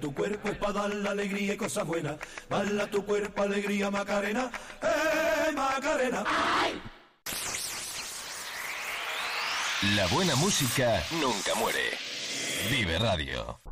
tu cuerpo es para dar la alegría y cosas buenas. Baila tu cuerpo, alegría, Macarena. Macarena! ¡Ay! La buena música nunca muere. Vive Radio.